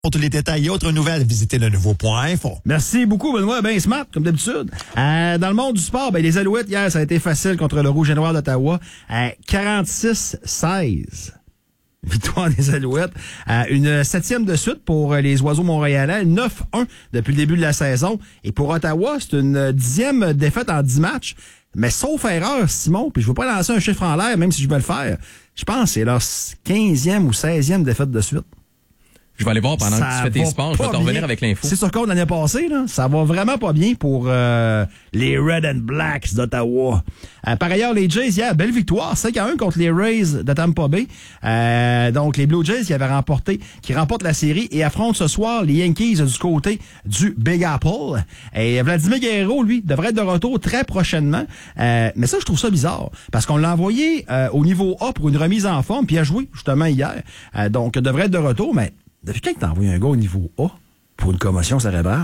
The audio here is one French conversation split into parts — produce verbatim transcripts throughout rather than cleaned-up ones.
Pour tous les détails et autres nouvelles, visitez le nouveau point info. Merci beaucoup, Benoît. Ben smart, comme d'habitude. Euh, dans le monde du sport, ben les Alouettes, hier, ça a été facile contre le Rouge et Noir d'Ottawa. Euh, quarante-six seize. Victoire des Alouettes. Euh, une septième de suite pour les Oiseaux montréalais. neuf un depuis le début de la saison. Et pour Ottawa, c'est une dixième défaite en dix matchs. Mais sauf erreur, Simon, puis je veux pas lancer un chiffre en l'air, même si je veux le faire. Je pense que c'est leur quinzième ou seizième défaite de suite. Je vais aller voir pendant Ça que tu fais tes va sports. Je vais pas te revenir bien. avec l'info. C'est sur compte l'année passée, là. Ça va vraiment pas bien pour euh, les Red and Blacks d'Ottawa. Euh, par ailleurs, les Jays, hier, belle victoire, cinq à un contre les Rays de Tampa Bay. Euh, donc, les Blue Jays qui avaient remporté, qui remportent la série et affrontent ce soir les Yankees du côté du Big Apple. Et Vladimir Guerrero, lui, devrait être de retour très prochainement. Euh, mais ça, je trouve ça bizarre, parce qu'on l'a envoyé euh, au niveau A pour une remise en forme, puis il a joué justement hier. Euh, donc, devrait être de retour, mais depuis quand t'as envoyé un gars au niveau A pour une commotion cérébrale?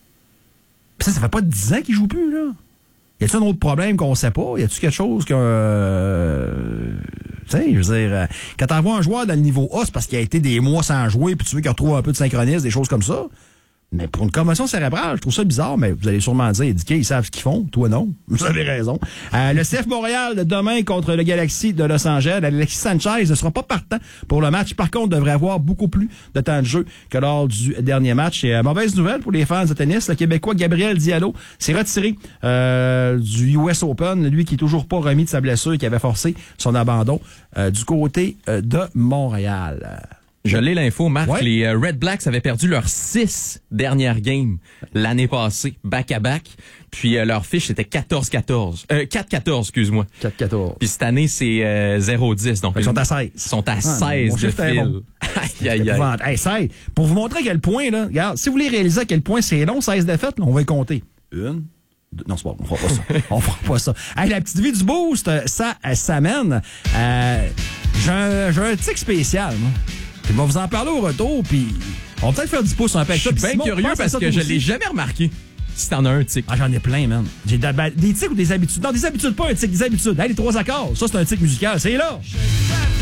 Pis ça, ça fait pas dix ans qu'il joue plus, là. Y a-t-il un autre problème qu'on sait pas? Y a-t-il quelque chose que... Euh, tu sais, je veux dire, euh, quand t'envoies un joueur dans le niveau A, c'est parce qu'il a été des mois sans jouer, puis tu veux qu'il retrouve un peu de synchronisme, des choses comme ça. Mais pour une commotion cérébrale, je trouve ça bizarre, mais vous allez sûrement dire, éduqués, ils savent ce qu'ils font. Toi, non. Vous avez raison. Euh, le C F Montréal, demain, contre le Galaxy de Los Angeles. Alexis Sanchez ne sera pas partant pour le match. Par contre, devrait avoir beaucoup plus de temps de jeu que lors du dernier match. Et euh, mauvaise nouvelle pour les fans de tennis. Le Québécois Gabriel Diallo s'est retiré euh, du U S Open. Lui qui est toujours pas remis de sa blessure et qui avait forcé son abandon euh, du côté euh, de Montréal. Je l'ai l'info, Marc. Ouais. Les euh, Red Blacks avaient perdu leurs six dernières games l'année passée, back-à-back. Puis euh, leur fiche était quatorze quatorze. Euh, quatre quatorze, excuse-moi. quatre quatorze. Puis cette année, c'est euh, zéro dix. Donc Ils sont à seize. Ils sont à Ah, seize mon de chiffre est fil. bon. Aïe, aïe, aïe. Hey, seize. Pour vous montrer à quel point, là, regarde, si vous voulez réaliser à quel point c'est long, seize défaites, là, on va y compter. Une. Deux. Non, c'est pas, on fera pas ça. On fera pas ça. Hey, la petite vie du boost, ça, ça mène. Euh, j'ai un, j'ai un tic spécial, moi. Je vais vous en parler au retour, puis on va peut-être faire du pouce un peu avec Je ça. suis bien Simon, curieux pense à parce ça, que toi je aussi. l'ai jamais remarqué. Si t'en as un tic. Ah, j'en ai plein, man. J'ai de- ben, des tics ou des habitudes? Non, des habitudes, pas un tic, des habitudes. Hey, les trois accords, ça, c'est un tic musical. C'est là!